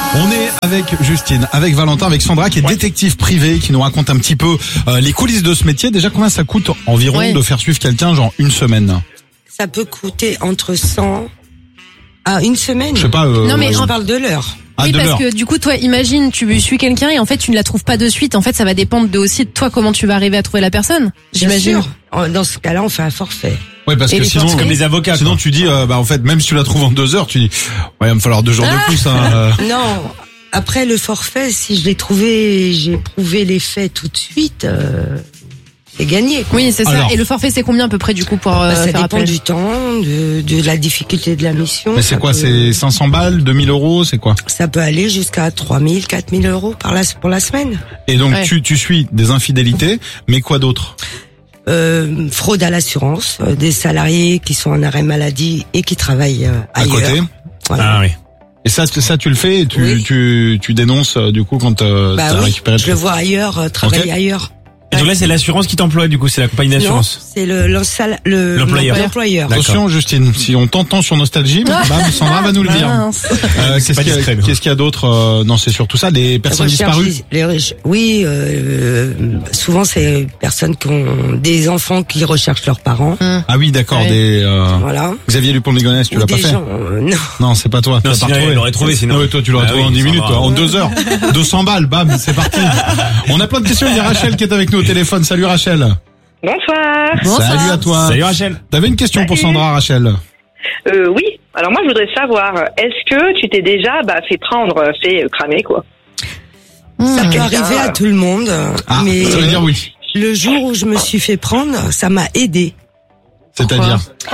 On est avec Justine, avec Valentin, avec Sandra qui est détective privé, qui nous raconte un petit peu les coulisses de ce métier. Déjà, combien ça coûte environ de faire suivre quelqu'un, genre une semaine? Ça peut coûter entre 100 à une semaine. Je sais pas. Non mais je parle de l'heure. Oui, parce que du coup, toi, imagine, tu suis quelqu'un et en fait, tu ne la trouves pas de suite. En fait, ça va dépendre aussi de toi comment tu vas arriver à trouver la personne. J'imagine. Dans ce cas-là, on fait un forfait. Oui, parce que sinon, comme les avocats. Sinon, tu dis, en fait, même si tu la trouves en 2 heures, tu dis, ouais, il va me falloir 2 jours de plus. Hein. Non. Après le forfait, si je l'ai trouvé, j'ai prouvé les faits tout de suite. C'est gagné. Oui, c'est ça. Alors, et le forfait, c'est combien à peu près du coup pour ça faire dépend appel du temps, de la difficulté de la mission. Mais c'est quoi? C'est 500 balles, 2000 euros, c'est quoi? Ça peut aller jusqu'à 3000, 4000 euros pour la semaine. Et donc tu suis des infidélités, mais quoi d'autre? Fraude à l'assurance, des salariés qui sont en arrêt maladie et qui travaillent ailleurs. À côté. Voilà. Ah oui. Et ça tu le fais et tu dénonces du coup quand t'as récupéré. Je le vois ailleurs, travailler ailleurs. Et donc là, c'est l'assurance qui t'emploie, du coup, c'est la compagnie d'assurance. Non, c'est l'employeur. Attention, Justine, si on t'entend sur Nostalgie, Sandra va nous le dire. Qu'est-ce qu'il y a d'autre? Non, c'est surtout ça, des personnes disparues. Oui, souvent c'est des personnes qui ont des enfants qui recherchent leurs parents. Ah oui, d'accord, voilà. Xavier Dupont-de-Ligonnès, tu l'as pas fait? Non. Non, c'est pas toi. Non, sinon, il l'aurait trouvé, sinon. Non, toi, tu l'aurais trouvé en 10 minutes, en 2 heures. 200 balles, bam, c'est parti. On a plein de questions, il y a Rachel qui est avec nous au téléphone. Salut Rachel. Bonsoir. Salut à toi. Salut Rachel. T'avais une question pour Sandra, Rachel? Oui. Alors moi je voudrais savoir, est-ce que tu t'es déjà fait prendre, fait cramer quoi? Ça peut arriver à tout le monde. Mais ça veut dire oui. Le jour où je me suis fait prendre, ça m'a aidé. C'est-à-dire?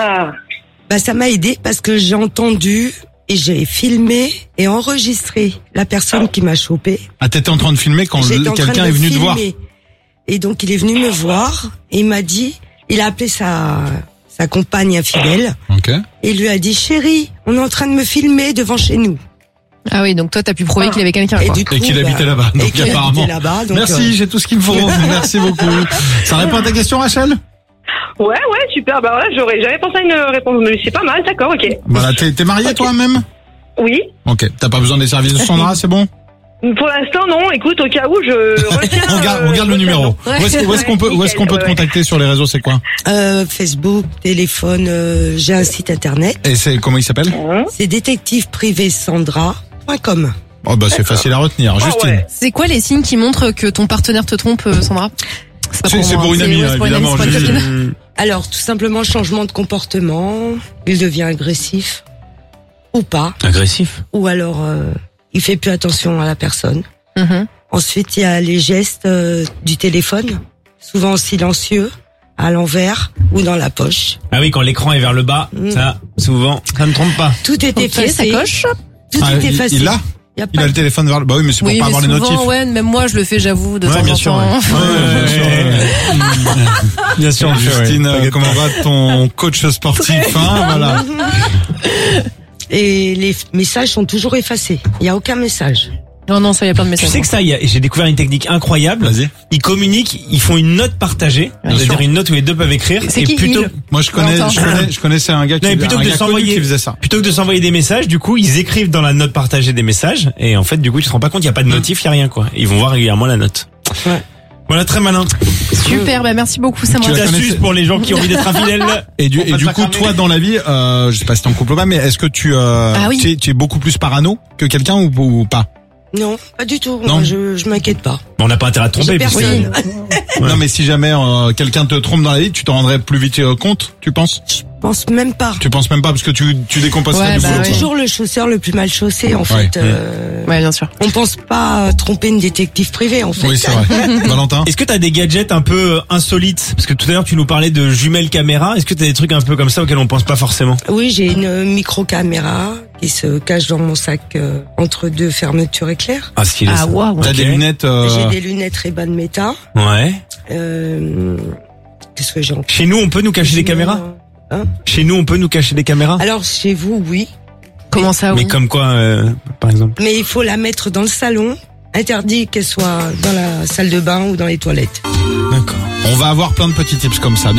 Ça m'a aidé parce que j'ai entendu et j'ai filmé et enregistré la personne qui m'a chopé. Ah, t'étais en train de filmer quand quelqu'un est venu te voir? Et donc il est venu me voir et il m'a dit, il a appelé sa compagne infidèle. Et il lui a dit, chérie, on est en train de me filmer devant chez nous. Ah oui, donc toi t'as pu prouver qu'il y avait quelqu'un. Et qu'il habitait là-bas. Donc apparemment. Merci, j'ai tout ce qu'il me faut. Merci beaucoup. Ça répond à ta question, Rachel? Ouais, super. Bah voilà, j'avais pensé à une réponse, mais c'est pas mal, d'accord, ok. Voilà, t'es marié toi-même? Oui. Ok, t'as pas besoin des services de Sandra, c'est bon? Pour l'instant, non. Écoute, au cas où, je retiens. Regarde le numéro. Où est-ce qu'on peut te contacter sur les réseaux? C'est quoi? Facebook, téléphone. J'ai un site internet. Et comment il s'appelle? C'est détectiveprivésandra.com. Oh c'est facile à retenir. Justine. Ouais. C'est quoi les signes qui montrent que ton partenaire te trompe, Sandra? C'est pour une amie, évidemment. Alors, tout simplement, changement de comportement. Il devient agressif ou pas. Agressif. Ou alors. Il fait plus attention à la personne. Ensuite, il y a les gestes du téléphone, souvent silencieux, à l'envers ou dans la poche. Ah oui, quand l'écran est vers le bas, ça, souvent, ça ne trompe pas. Tout est effacé. Ça coche. Tout est effacé. Il a le téléphone vers le bas. Oui, mais c'est pour pas avoir les notifs. Ouais, même moi, je le fais, j'avoue, de temps en temps. Bien sûr. Justine, comment va ton coach sportif? Voilà. Et les messages sont toujours effacés. Il n'y a aucun message. Non, ça, il y a plein de messages. Tu sais que ça, j'ai découvert une technique incroyable. Vas-y. Ils communiquent, ils font une note partagée. C'est-à-dire une note où les deux peuvent écrire. C'est qui Moi, je connaissais un gars qui faisait ça. Plutôt que de s'envoyer des messages, du coup, ils écrivent dans la note partagée des messages. Et en fait, du coup, tu te rends pas compte, il n'y a pas de notif, il n'y a rien, quoi. Ils vont voir régulièrement la note. Ouais. Voilà, très malin. Super, merci beaucoup, ça Tu astuces pour les gens qui ont envie d'être infidèles. Et du coup, toi, dans la vie, je sais pas si t'es en couple ou pas, mais est-ce que tu es beaucoup plus parano que quelqu'un ou pas? Non, pas du tout. Moi, je m'inquiète pas. On n'a pas intérêt à te tromper. Personne. Non, mais si jamais quelqu'un te trompe dans la vie, tu t'en rendrais plus vite compte, tu penses? Je pense même pas. Tu penses même pas parce que tu décompasserais du boulot. C'est toujours le chausseur le plus mal chaussé, en fait. Ouais, bien sûr. On pense pas tromper une détective privée, en fait. Oui, c'est vrai. Valentin? Est-ce que t'as des gadgets un peu insolites? Parce que tout à l'heure, tu nous parlais de jumelles caméra. Est-ce que t'as des trucs un peu comme ça auxquels on pense pas forcément? Oui, j'ai une micro-caméra qui se cache dans mon sac entre 2 fermetures éclair. Ah, stylé. Ah, waouh. T'as des lunettes J'ai des lunettes Ray-Ban Meta. Ouais. Qu'est-ce que j'ai encore? Chez nous, on peut nous cacher des caméras? Chez nous, on peut nous cacher des caméras? Alors, chez vous, oui. Comment ça, oui? Mais comme quoi, par exemple? Mais il faut la mettre dans le salon. Interdit qu'elle soit dans la salle de bain ou dans les toilettes. D'accord. On va avoir plein de petits tips comme ça.